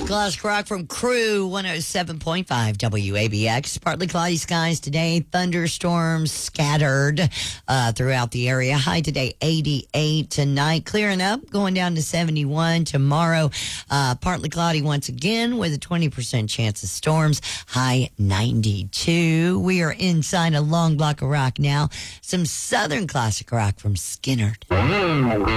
Classic rock from Crew 107.5 WABX. Partly cloudy skies today. Thunderstorms scattered throughout the area. High today 88. Tonight clearing up, going down to 71. Tomorrow partly cloudy once again with a 20% chance of storms. High 92. We are inside a long block of rock now. Some southern classic rock from Skynyrd.